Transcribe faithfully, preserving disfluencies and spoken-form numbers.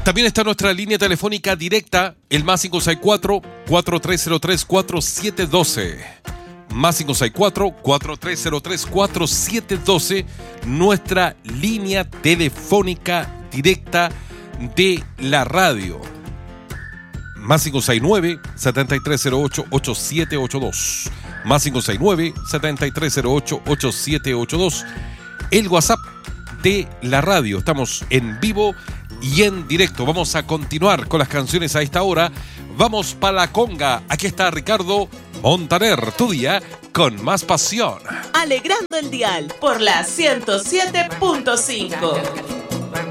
También está nuestra línea telefónica directa, el más cinco seis cuatro, cuatro tres cero tres, cuatro siete uno dos. Más cinco seis cuatro, cuatro tres cero tres, cuatro siete uno dos, nuestra línea telefónica directa de la radio. Más cinco seis nueve, siete tres cero ocho, ocho siete ocho dos. Más cinco seis nueve, siete tres cero ocho, ocho siete ocho dos. El WhatsApp de la radio. Estamos en vivo y en directo. Vamos a continuar con las canciones a esta hora. Vamos para la conga. Aquí está Ricardo Montaner, tu día con más pasión. Alegrando el dial por la ciento siete punto cinco.